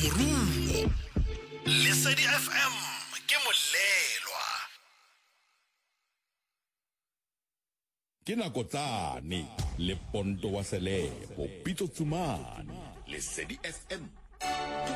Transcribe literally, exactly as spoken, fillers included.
moruo. Lesedi F M ke molelwa. Ke nako tsane le Ponto wa Selebo Pitso Tsumane. Lesedi F M.